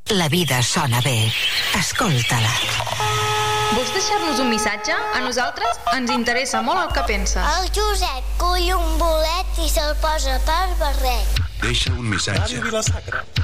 La vida sona bé. Escolta-la. Vols deixar-nos un missatge? A nosaltres ens interessa molt el que penses. El Josep cull un bolet i se'l posa per barret. Deixa un missatge. Ràdio Vila-sacra.